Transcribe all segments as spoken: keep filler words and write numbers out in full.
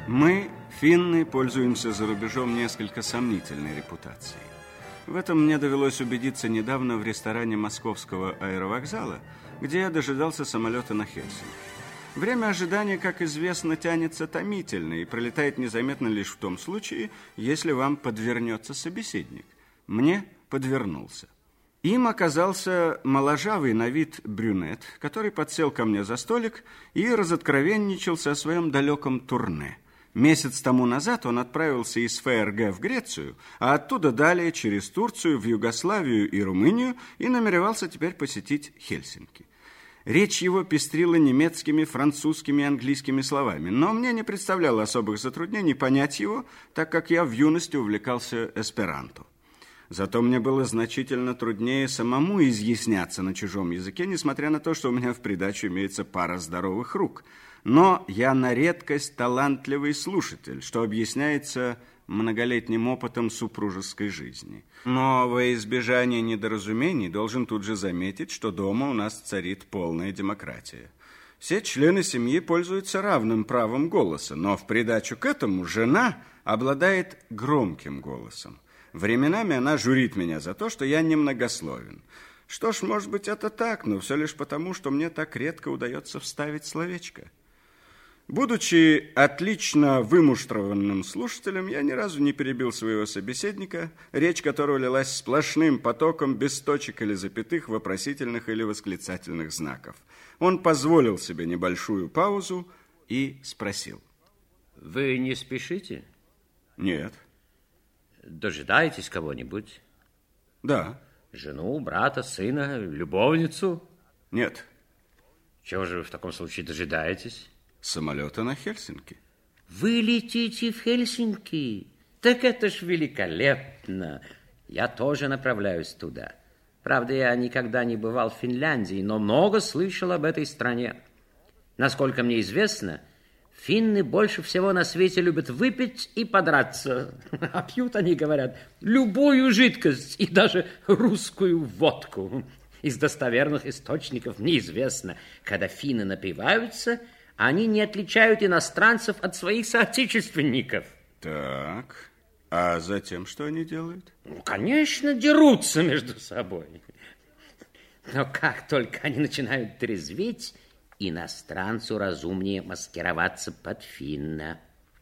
Мы, финны, пользуемся за рубежом несколько сомнительной репутацией. В этом мне довелось убедиться недавно в ресторане московского аэровокзала, где я дожидался самолета на Хельсинки. Время ожидания, как известно, тянется томительно и пролетает незаметно лишь в том случае, если вам подвернется собеседник. Мне подвернулся. Им оказался моложавый на вид брюнет, который подсел ко мне за столик и разоткровенничался о своем далеком турне. Месяц тому назад он отправился из ФРГ в Грецию, а оттуда далее через Турцию в Югославию и Румынию и намеревался теперь посетить Хельсинки. Речь его пестрила немецкими, французскими и английскими словами, но мне не представляло особых затруднений понять его, так как я в юности увлекался эсперанто. Зато мне было значительно труднее самому изъясняться на чужом языке, несмотря на то, что у меня в придачу имеется пара здоровых рук. Но я на редкость талантливый слушатель, что объясняется многолетним опытом супружеской жизни. Но во избежание недоразумений должен тут же заметить, что дома у нас царит полная демократия. Все члены семьи пользуются равным правом голоса, но в придачу к этому жена обладает громким голосом. Временами она журит меня за то, что я немногословен. Что ж, может быть, это так, но все лишь потому, что мне так редко удается вставить словечко. Будучи отлично вымуштрованным слушателем, я ни разу не перебил своего собеседника, речь которого лилась сплошным потоком без точек или запятых, вопросительных или восклицательных знаков. Он позволил себе небольшую паузу и спросил. Вы не спешите? Нет. Дожидаетесь кого-нибудь? Да. Жену, брата, сына, любовницу? Нет. Чего же вы в таком случае дожидаетесь? Самолета на Хельсинки. Вы летите в Хельсинки? Так это ж великолепно. Я тоже направляюсь туда. Правда, я никогда не бывал в Финляндии, но много слышал об этой стране. Насколько мне известно, финны больше всего на свете любят выпить и подраться. А пьют они, говорят, любую жидкость и даже русскую водку. Из достоверных источников мне известно, когда финны напиваются, они не отличают иностранцев от своих соотечественников. Так, а затем что они делают? Ну, конечно, дерутся между собой. Но как только они начинают трезветь, иностранцу разумнее маскироваться под финна.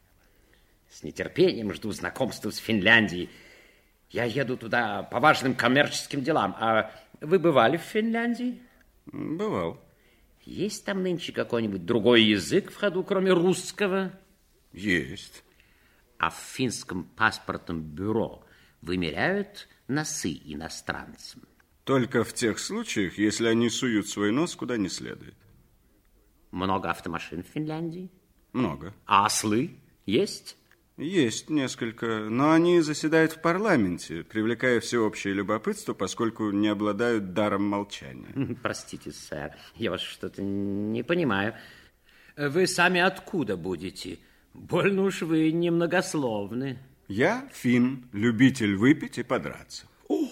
С нетерпением жду знакомства с Финляндией. Я еду туда по важным коммерческим делам. А вы бывали в Финляндии? Бывал. Есть там нынче какой-нибудь другой язык в ходу, кроме русского? Есть. А в финском паспортном бюро вымеряют носы иностранцам? Только в тех случаях, если они суют свой нос куда не следует. Много автомашин в Финляндии? Много. А ослы есть? Есть несколько, но они заседают в парламенте, привлекая всеобщее любопытство, поскольку не обладают даром молчания. Простите, сэр, я вас что-то не понимаю. Вы сами откуда будете? Больно уж вы немногословны. Я финн, любитель выпить и подраться. О!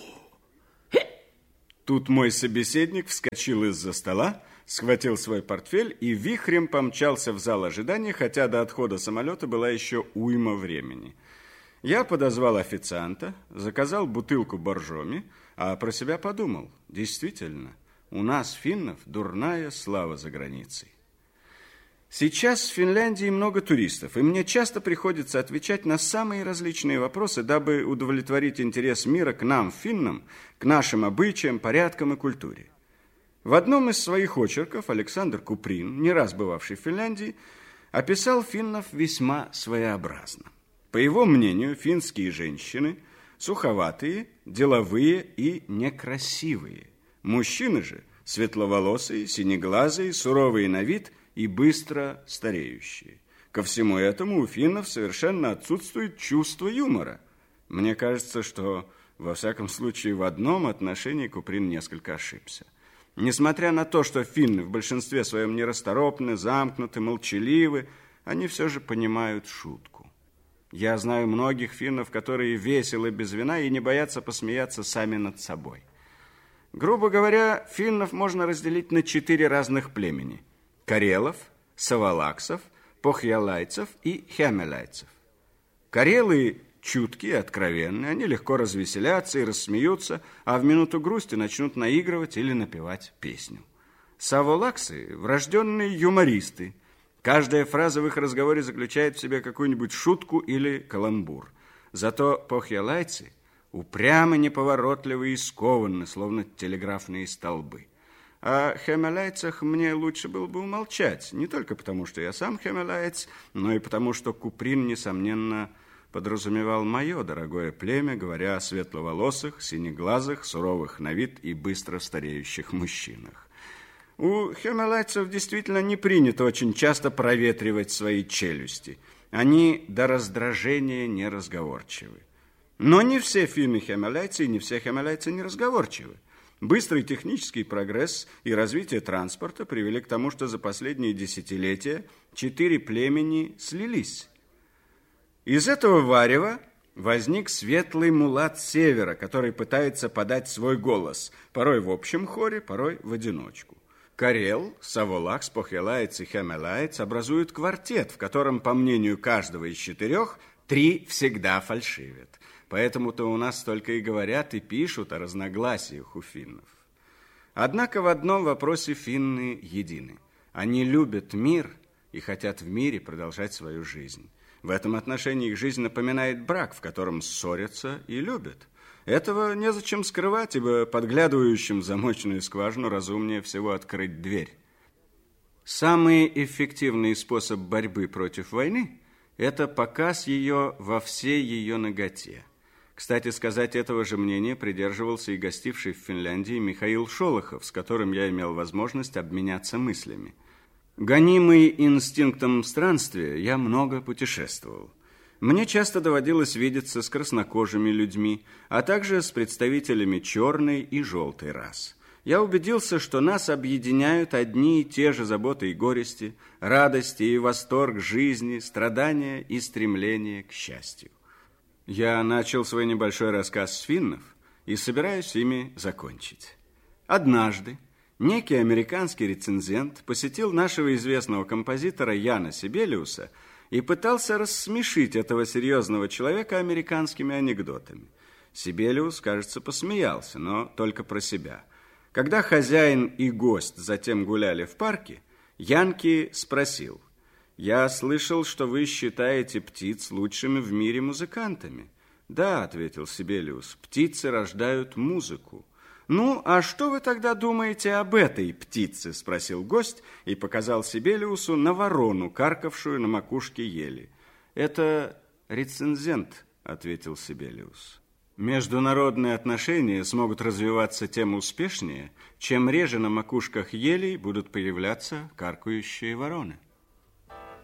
Тут мой собеседник вскочил из-за стола, схватил свой портфель и вихрем помчался в зал ожидания, хотя до отхода самолета была еще уйма времени. Я подозвал официанта, заказал бутылку боржоми, а про себя подумал, действительно, у нас, финнов, дурная слава за границей. Сейчас в Финляндии много туристов, и мне часто приходится отвечать на самые различные вопросы, дабы удовлетворить интерес мира к нам, финнам, к нашим обычаям, порядкам и культуре. В одном из своих очерков Александр Куприн, не раз бывавший в Финляндии, описал финнов весьма своеобразно. По его мнению, финские женщины суховатые, деловые и некрасивые. Мужчины же светловолосые, синеглазые, суровые на вид и быстро стареющие. Ко всему этому у финнов совершенно отсутствует чувство юмора. Мне кажется, что, во всяком случае, в одном отношении Куприн несколько ошибся. Несмотря на то, что финны в большинстве своем нерасторопны, замкнуты, молчаливы, они все же понимают шутку. Я знаю многих финнов, которые веселы без вина и не боятся посмеяться сами над собой. Грубо говоря, финнов можно разделить на четыре разных племени. Карелов, савалаксов, похьялайцев и хемелайцев. Карелы чуткие, откровенные, они легко развеселятся и рассмеются, а в минуту грусти начнут наигрывать или напевать песню. Саволаксы – врожденные юмористы. Каждая фраза в их разговоре заключает в себе какую-нибудь шутку или каламбур. Зато похьялайцы упрямы, неповоротливы и скованы, словно телеграфные столбы. О хемелайцах мне лучше было бы умолчать, не только потому, что я сам хемелаец, но и потому, что Куприн, несомненно, подразумевал мое дорогое племя, говоря о светловолосых, синеглазых, суровых на вид и быстро стареющих мужчинах. У хемелайцев действительно не принято очень часто проветривать свои челюсти. Они до раздражения неразговорчивы. Но не все финны-хемелайцы и не все хемелайцы неразговорчивы. Быстрый технический прогресс и развитие транспорта привели к тому, что за последние десятилетия четыре племени слились. Из этого варева возник светлый мулат севера, который пытается подать свой голос, порой в общем хоре, порой в одиночку. Карел, Саволакс, похьялаец и хемелаец образуют квартет, в котором, по мнению каждого из четырех, три всегда фальшивят. Поэтому-то у нас только и говорят, и пишут о разногласиях у финнов. Однако в одном вопросе финны едины. Они любят мир и хотят в мире продолжать свою жизнь. В этом отношении их жизнь напоминает брак, в котором ссорятся и любят. Этого незачем скрывать, ибо подглядывающим в замочную скважину разумнее всего открыть дверь. Самый эффективный способ борьбы против войны – это показ ее во всей ее наготе. Кстати сказать, этого же мнения придерживался и гостивший в Финляндии Михаил Шолохов, с которым я имел возможность обменяться мыслями. Гонимый инстинктом странствия, я много путешествовал. Мне часто доводилось видеться с краснокожими людьми, а также с представителями черной и желтой рас. Я убедился, что нас объединяют одни и те же заботы и горести, радости и восторг жизни, страдания и стремление к счастью. Я начал свой небольшой рассказ с финнов и собираюсь ими закончить. Однажды некий американский рецензент посетил нашего известного композитора Яна Сибелиуса и пытался рассмешить этого серьезного человека американскими анекдотами. Сибелиус, кажется, посмеялся, но только про себя. Когда хозяин и гость затем гуляли в парке, Янки спросил: «Я слышал, что вы считаете птиц лучшими в мире музыкантами». «Да», — ответил Сибелиус, — «птицы рождают музыку». «Ну, а что вы тогда думаете об этой птице?» — спросил гость и показал Сибелиусу на ворону, каркавшую на макушке ели. «Это рецензент», — ответил Сибелиус. Международные отношения смогут развиваться тем успешнее, чем реже на макушках елей будут появляться каркающие вороны.